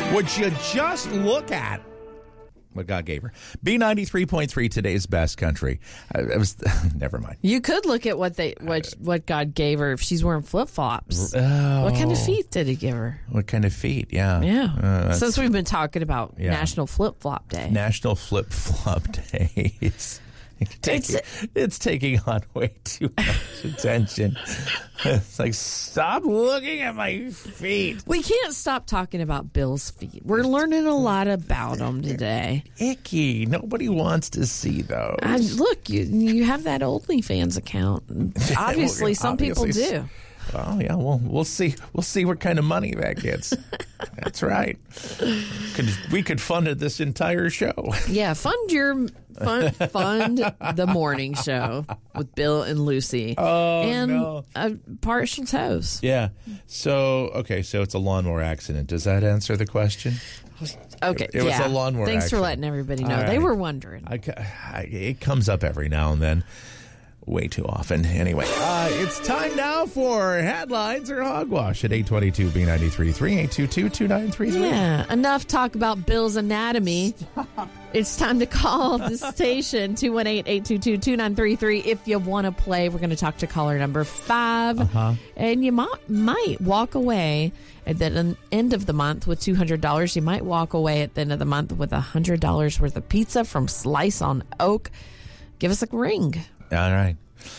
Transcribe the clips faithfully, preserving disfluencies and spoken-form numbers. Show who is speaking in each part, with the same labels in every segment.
Speaker 1: Would you just look at what God gave her? B ninety-three point three, today's best country. I, I was never mind.
Speaker 2: You could look at what they what what God gave her if she's wearing flip flops.
Speaker 1: Oh.
Speaker 2: What kind of feet did He give her?
Speaker 1: What kind of feet? Yeah,
Speaker 2: Yeah.
Speaker 1: Uh,
Speaker 2: Since we've been talking about
Speaker 1: Yeah.
Speaker 2: National Flip Flop Day.
Speaker 1: National Flip Flop Day. It's, taking,
Speaker 2: It's-
Speaker 1: it's taking on way too much attention. It's like, stop looking at my feet.
Speaker 2: We can't stop talking about Bill's feet. We're learning a lot about them today.
Speaker 1: Icky. Nobody wants to see those.
Speaker 2: I, look, you you have that OnlyFans account. Obviously, some people
Speaker 1: Obviously.
Speaker 2: do.
Speaker 1: Well, yeah, well, we'll see. We'll see what kind of money that gets. That's right. Could, we could fund this entire show.
Speaker 2: Yeah, fund your fund, fund the morning show with Bill and Lucy.
Speaker 1: Oh,
Speaker 2: and
Speaker 1: no.
Speaker 2: uh, partial toes.
Speaker 1: Yeah. So, okay, so it's a lawnmower accident. Does that answer the question?
Speaker 2: Okay,
Speaker 1: It was
Speaker 2: yeah.
Speaker 1: a lawnmower
Speaker 2: Thanks for
Speaker 1: accident.
Speaker 2: letting everybody know.
Speaker 1: All
Speaker 2: They
Speaker 1: right.
Speaker 2: were wondering.
Speaker 1: I, ca- I, it comes up every now and then. Way too often. Anyway, uh, it's time now for Headlines or Hogwash at eight twenty-two B ninety-three point three, eight two two, two nine three three.
Speaker 2: Yeah, enough talk about Bill's anatomy. It's time to call the station, two one eight, eight two two, two nine three three. If you want to play, we're going to talk to caller number five.
Speaker 1: Uh-huh.
Speaker 2: And you might, might walk away at the end of the month with two hundred dollars. You might walk away at the end of the month with one hundred dollars worth of pizza from Slice on Oak. Give us a ring.
Speaker 1: All right.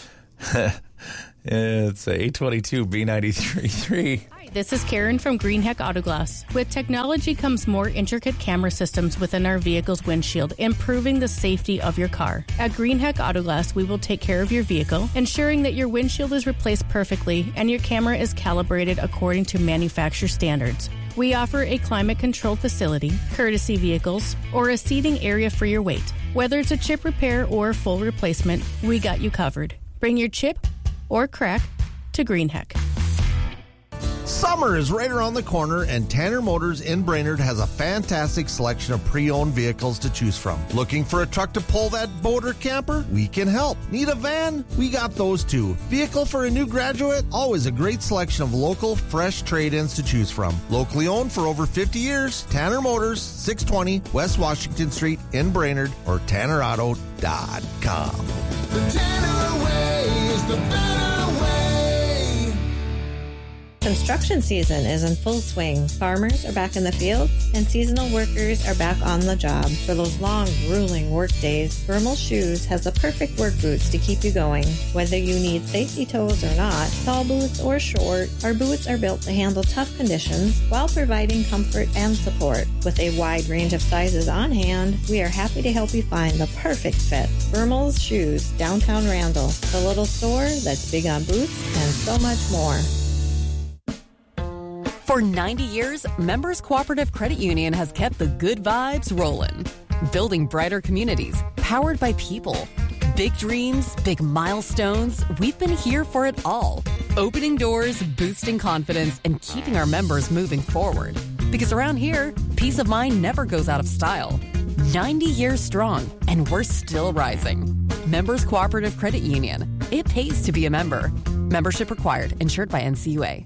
Speaker 1: It's eight twenty-two B ninety-three point three.
Speaker 3: Hi, this is Karen from Greenheck Autoglass. With technology comes more intricate camera systems within our vehicle's windshield, improving the safety of your car. At Greenheck Autoglass, we will take care of your vehicle, ensuring that your windshield is replaced perfectly and your camera is calibrated according to manufacturer standards. We offer a climate-controlled facility, courtesy vehicles, or a seating area for your weight. Whether it's a chip repair or full replacement, we got you covered. Bring your chip or crack to Greenheck.
Speaker 4: Summer is right around the corner, and Tanner Motors in Brainerd has a fantastic selection of pre-owned vehicles to choose from. Looking for a truck to pull that boat or camper? We can help. Need a van? We got those too. Vehicle for a new graduate? Always a great selection of local, fresh trade-ins to choose from. Locally owned for over fifty years, Tanner Motors, six twenty West Washington Street in Brainerd, or tanner auto dot com.
Speaker 5: The Tanner way is the better way.
Speaker 6: Construction season is in full swing. Farmers are back in the fields, and seasonal workers are back on the job. For those long, grueling work days, Vermal Shoes has the perfect work boots to keep you going. Whether you need safety toes or not, tall boots or short, our boots are built to handle tough conditions while providing comfort and support. With a wide range of sizes on hand, we are happy to help you find the perfect fit. Vermal's Shoes, downtown Randall, the little store that's big on boots and so much more.
Speaker 7: For ninety years, Members Cooperative Credit Union has kept the good vibes rolling. Building brighter communities, powered by people. Big dreams, big milestones, we've been here for it all. Opening doors, boosting confidence, and keeping our members moving forward. Because around here, peace of mind never goes out of style. ninety years strong, and we're still rising. Members Cooperative Credit Union. It pays to be a member. Membership required. Insured by N C U A.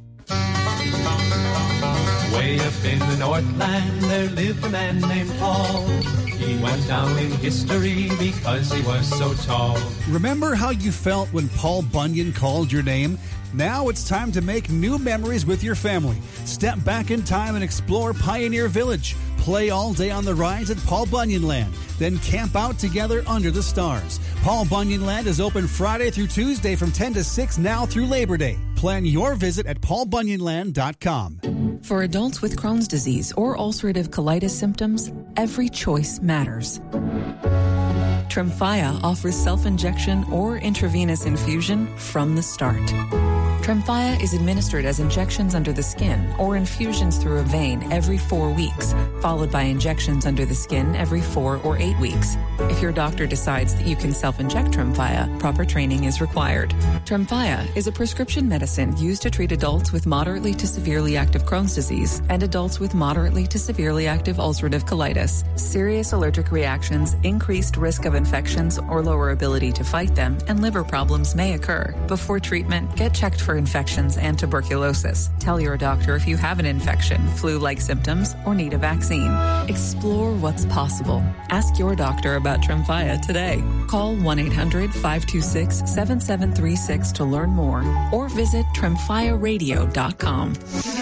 Speaker 8: Way up in the Northland, there lived a man named Paul. He went down in history because he was so tall.
Speaker 9: Remember how you felt when Paul Bunyan called your name? Now it's time to make new memories with your family. Step back in time and explore Pioneer Village. Play all day on the rides at Paul Bunyan Land. Then camp out together under the stars. Paul Bunyan Land is open Friday through Tuesday from ten to six now through Labor Day. Plan your visit at paul bunyan land dot com.
Speaker 10: For adults with Crohn's disease or ulcerative colitis symptoms, every choice matters. Tremfya offers self-injection or intravenous infusion from the start. Tremfya is administered as injections under the skin or infusions through a vein every four weeks, followed by injections under the skin every four or eight weeks. If your doctor decides that you can self-inject Tremfya, proper training is required. Tremfya is a prescription medicine used to treat adults with moderately to severely active Crohn's disease and adults with moderately to severely active ulcerative colitis. Serious allergic reactions, increased risk of infections or lower ability to fight them, and liver problems may occur. Before treatment, get checked for for infections and tuberculosis. Tell your doctor if you have an infection, flu-like symptoms, or need a vaccine. Explore what's possible. Ask your doctor about Tremfya today. Call one eight hundred five two six seven seven three six to learn more or visit tremfya radio dot com.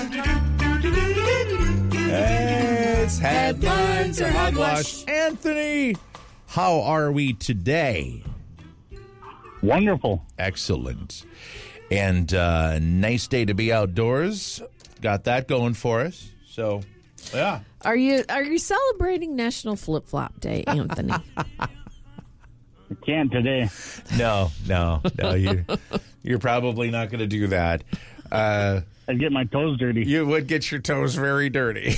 Speaker 1: It's Headlines or Hogwash. Anthony, how are we today?
Speaker 11: Wonderful.
Speaker 1: Excellent. And uh, nice day to be outdoors. Got that going for us. So, yeah.
Speaker 2: Are you are you celebrating National Flip Flop Day, Anthony?
Speaker 11: I can't today.
Speaker 1: No, no, no. You, you're probably not going to do that. Uh,
Speaker 11: I'd get my toes dirty.
Speaker 1: You would get your toes very dirty.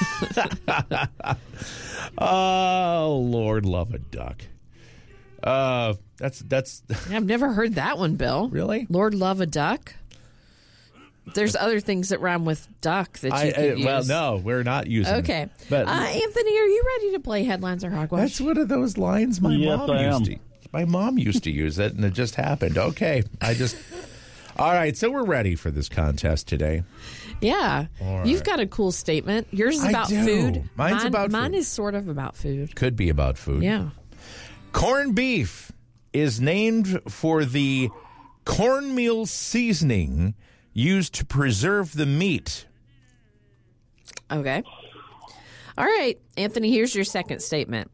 Speaker 1: Oh, Lord, love a duck. Uh, that's that's.
Speaker 2: I've never heard that one, Bill.
Speaker 1: Really?
Speaker 2: Lord love a duck? There's other things that rhyme with duck that you
Speaker 1: I,
Speaker 2: could
Speaker 1: I,
Speaker 2: use.
Speaker 1: well, no, we're not using.
Speaker 2: Okay,
Speaker 1: it. But
Speaker 2: uh, Anthony, are you ready to play Headlines or Hogwash?
Speaker 1: that's one of those lines my
Speaker 11: Yes,
Speaker 1: mom
Speaker 11: I
Speaker 1: used
Speaker 11: am.
Speaker 1: to. My mom used to use it, and it just happened. Okay, I just. All right, so we're ready for this contest today.
Speaker 2: Yeah,
Speaker 1: All
Speaker 2: you've
Speaker 1: right.
Speaker 2: got a cool statement. Yours is
Speaker 1: I
Speaker 2: about
Speaker 1: do.
Speaker 2: food.
Speaker 1: Mine's
Speaker 2: mine,
Speaker 1: about
Speaker 2: Mine
Speaker 1: food.
Speaker 2: is sort of about food.
Speaker 1: Could be about food.
Speaker 2: Yeah.
Speaker 1: Corned beef is named for the cornmeal seasoning used to preserve the meat.
Speaker 2: Okay. All right, Anthony, here's your second statement.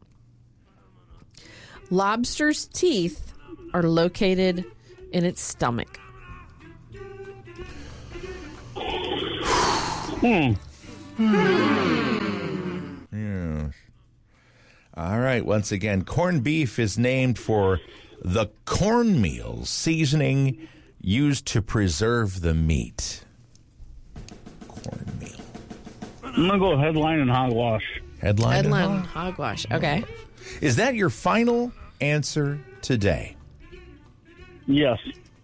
Speaker 2: Lobster's teeth are located in its stomach.
Speaker 11: Hmm.
Speaker 1: Yes. All right, once again, corned beef is named for the cornmeal seasoning used to preserve the meat. Cornmeal.
Speaker 11: I'm going to go headline and hogwash.
Speaker 1: Headline. and
Speaker 2: Headline
Speaker 1: hog-
Speaker 2: hogwash. Okay.
Speaker 1: Is that your final answer today?
Speaker 11: Yes.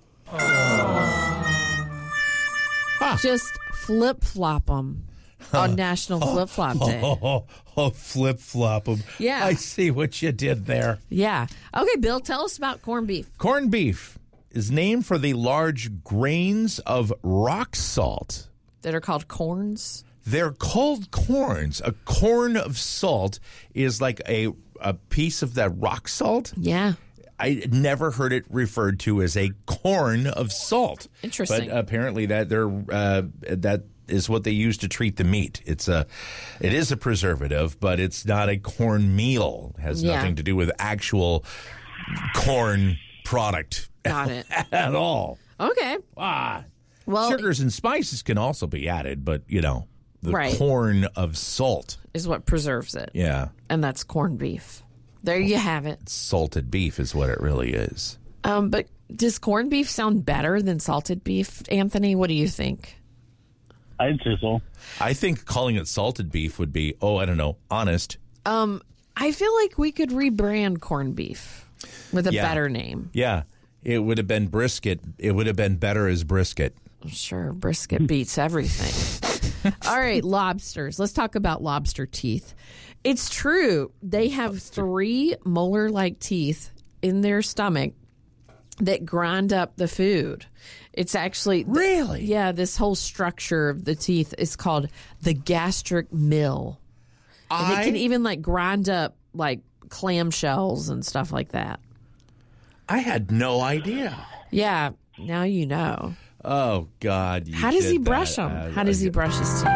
Speaker 2: Just flip flop them on National Flip Flop Day.
Speaker 1: Oh, oh flip flop them.
Speaker 2: Yeah.
Speaker 1: I see what you did there.
Speaker 2: Yeah. Okay, Bill, tell us about corned beef.
Speaker 1: Corned beef is named for the large grains of rock salt.
Speaker 2: That are called corns.
Speaker 1: They're called corns. A corn of salt is like a, a piece of that rock salt.
Speaker 2: Yeah.
Speaker 1: I never heard it referred to as a corn of salt.
Speaker 2: Interesting.
Speaker 1: But apparently that they're uh, that is what they use to treat the meat. It's a it is a preservative, but it's not a cornmeal. It has
Speaker 2: Yeah.
Speaker 1: nothing to do with actual corn product.
Speaker 2: Got it.
Speaker 1: At all.
Speaker 2: Okay.
Speaker 1: Ah.
Speaker 2: Well,
Speaker 1: Sugars and spices can also be added, but you know, the
Speaker 2: Right.
Speaker 1: corn of salt.
Speaker 2: is what preserves it.
Speaker 1: Yeah.
Speaker 2: And that's corned beef. There you have it.
Speaker 1: Salted beef is what it really is.
Speaker 2: Um, but does corned beef sound better than salted beef, Anthony? What do you think?
Speaker 11: I'd say so.
Speaker 1: I think calling it salted beef would be, oh, I don't know, honest.
Speaker 2: Um, I feel like we could rebrand corned beef with a
Speaker 1: Yeah.
Speaker 2: better name.
Speaker 1: Yeah. It would have been brisket. It would have been better as brisket.
Speaker 2: Sure, brisket beats everything. All right, lobsters. Let's talk about lobster teeth. It's true. They have three molar-like teeth in their stomach that grind up the food. It's actually...
Speaker 1: Really?
Speaker 2: Yeah, this whole structure of the teeth is called the gastric mill. And
Speaker 1: I,
Speaker 2: it can even, like, grind up, like, clamshells and stuff like that.
Speaker 1: I had no idea.
Speaker 2: Yeah, now you know.
Speaker 1: Oh, God. You
Speaker 2: How does
Speaker 1: did
Speaker 2: he brush
Speaker 1: that.
Speaker 2: them?
Speaker 1: Uh,
Speaker 2: How does he brush his teeth?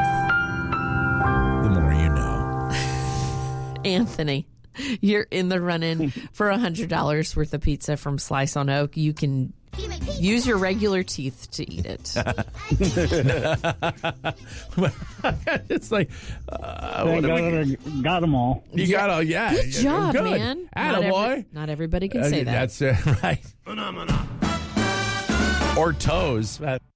Speaker 1: The more you know.
Speaker 2: Anthony, you're in the run-in for one hundred dollars worth of pizza from Slice on Oak. You can use your regular teeth to eat it.
Speaker 1: It's like, uh,
Speaker 11: They
Speaker 1: what do
Speaker 11: got,
Speaker 1: we-
Speaker 11: it- got them all.
Speaker 1: you got to, yeah.
Speaker 2: Good
Speaker 1: yeah,
Speaker 2: job,
Speaker 1: good.
Speaker 2: man. Not,
Speaker 1: Attaboy.
Speaker 2: every- not everybody can
Speaker 1: Uh,
Speaker 2: say that.
Speaker 1: That's uh, right. Or toes.